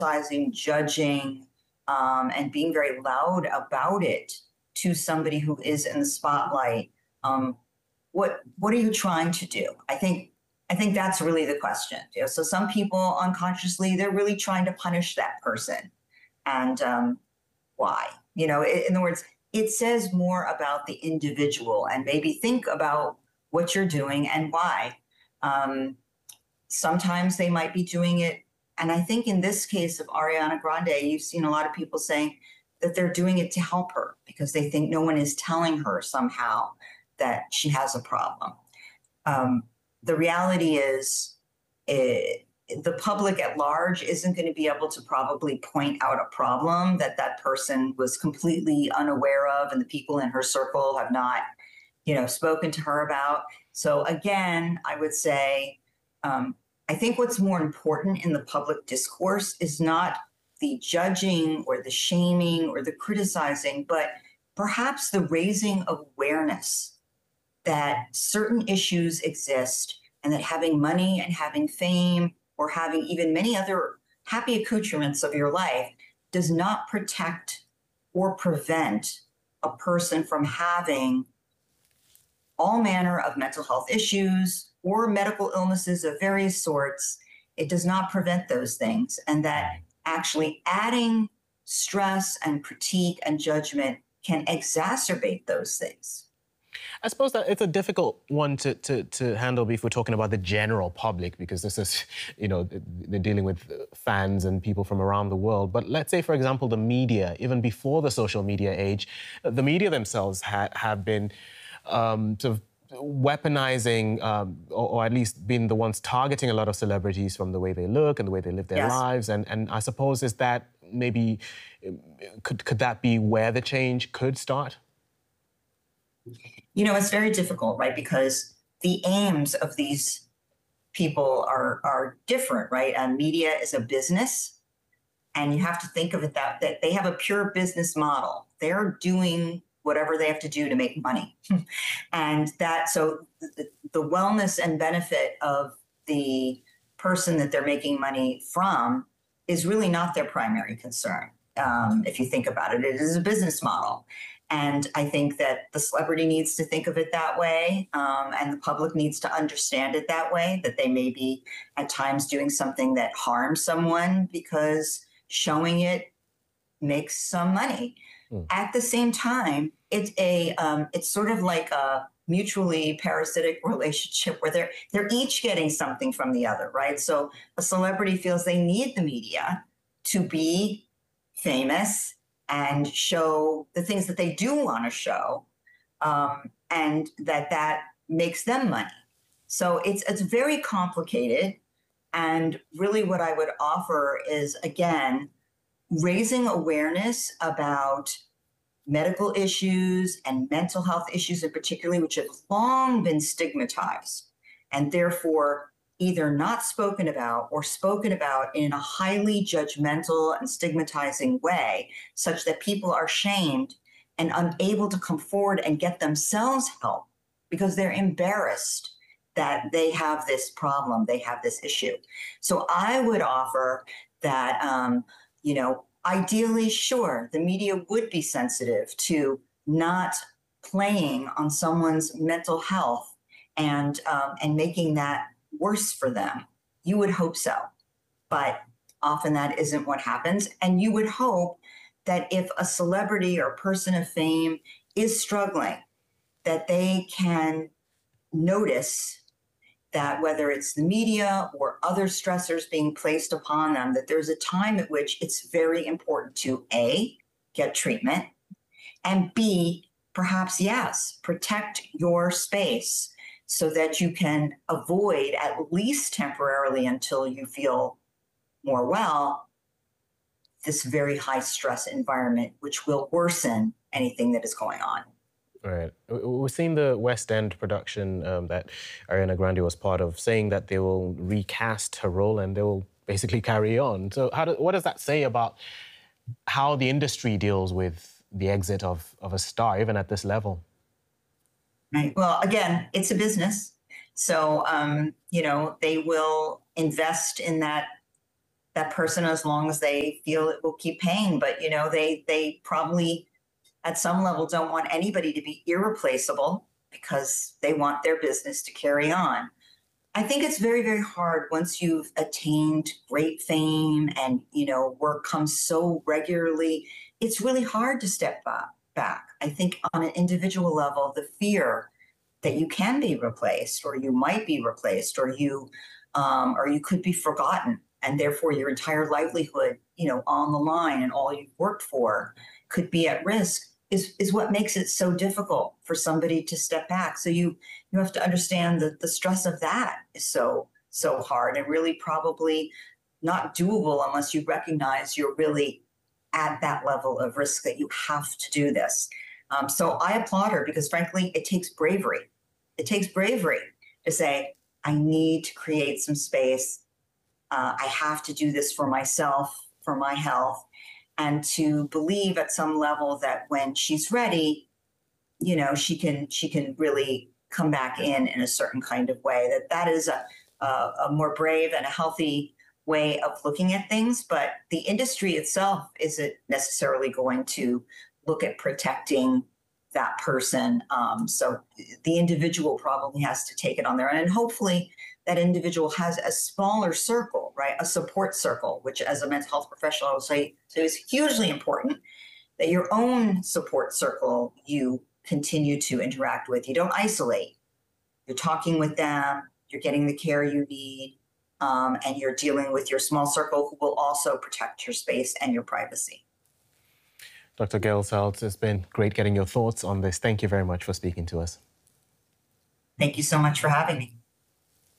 criticizing, judging, and being very loud about it to somebody who is in the spotlight, what are you trying to do? I think that's really the question. So some people unconsciously, they're really trying to punish that person. And why? In other words, it says more about the individual, and maybe think about what you're doing and why. Sometimes they might be doing it. And I think in this case of Ariana Grande, you've seen a lot of people saying that they're doing it to help her because they think no one is telling her somehow that she has a problem. The reality is, the public at large isn't going to be able to probably point out a problem that that person was completely unaware of, and the people in her circle have not, spoken to her about. So again, I would say, I think what's more important in the public discourse is not the judging or the shaming or the criticizing, but perhaps the raising of awareness that certain issues exist and that having money and having fame or having even many other happy accoutrements of your life does not protect or prevent a person from having all manner of mental health issues or medical illnesses of various sorts. It does not prevent those things, and that actually adding stress and critique and judgment can exacerbate those things. I suppose that it's a difficult one to handle if we're talking about the general public, because this is, they're dealing with fans and people from around the world. But let's say, for example, the media, even before the social media age, the media themselves have been sort of weaponizing or at least been the ones targeting a lot of celebrities from the way they look and the way they live their lives. And I suppose is that maybe, could that be where the change could start? It's very difficult, right? Because the aims of these people are different, right? And media is a business, and you have to think of it that they have a pure business model. They're doing whatever they have to do to make money. And so the wellness and benefit of the person that they're making money from is really not their primary concern. If you think about it, it is a business model. And I think that the celebrity needs to think of it that way, and the public needs to understand it that way, that they may be at times doing something that harms someone because showing it makes some money. At the same time, it's sort of like a mutually parasitic relationship where they're each getting something from the other, right? So a celebrity feels they need the media to be famous and show the things that they do want to show, and that makes them money. So it's very complicated. And really what I would offer is, again, raising awareness about medical issues and mental health issues in particular, which have long been stigmatized and therefore either not spoken about or spoken about in a highly judgmental and stigmatizing way, such that people are shamed and unable to come forward and get themselves help because they're embarrassed that they have this problem, they have this issue. So I would offer that, ideally, sure, the media would be sensitive to not playing on someone's mental health and making that worse for them. You would hope so, but often that isn't what happens. And you would hope that if a celebrity or a person of fame is struggling, that they can notice that whether it's the media or other stressors being placed upon them, that there's a time at which it's very important to A, get treatment, and B, perhaps, yes, protect your space so that you can avoid, at least temporarily until you feel more well, this very high stress environment, which will worsen anything that is going on. Right. We've seen the West End production that Ariana Grande was part of, saying that they will recast her role and they will basically carry on. So what does that say about how the industry deals with the exit of a star, even at this level? Right. Well, again, it's a business. So, they will invest in that that person as long as they feel it will keep paying. But, they probably at some level don't want anybody to be irreplaceable because they want their business to carry on. I think it's very, very hard once you've attained great fame and, work comes so regularly. It's really hard to step back. I think on an individual level, the fear that you can be replaced or you might be replaced or you could be forgotten and therefore your entire livelihood, on the line and all you've worked for could be at risk is what makes it so difficult for somebody to step back. So you have to understand that the stress of that is so hard and really probably not doable unless you recognize you're really at that level of risk that you have to do this. So I applaud her because frankly, it takes bravery. It takes bravery to say, I need to create some space. I have to do this for myself, for my health, and to believe at some level that when she's ready, she can really come back in a certain kind of way. That is a more brave and a healthy way of looking at things. But the industry itself isn't necessarily going to look at protecting that person. So the individual probably has to take it on their own. And hopefully that individual has a smaller circle, right? A support circle, which as a mental health professional, I would say is hugely important that your own support circle you continue to interact with. You don't isolate. You're talking with them, you're getting the care you need, and you're dealing with your small circle who will also protect your space and your privacy. Dr. Gail Seltz, it's been great getting your thoughts on this. Thank you very much for speaking to us. Thank you so much for having me.